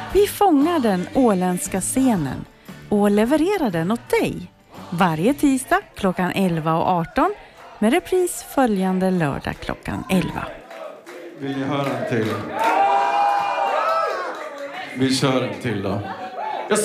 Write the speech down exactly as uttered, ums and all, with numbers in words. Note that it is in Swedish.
Vi fångar den åländska scenen och levererar den åt dig. Varje tisdag klockan elva och arton med repris följande lördag klockan elva. Vill ni höra en till? Vi kör en till då.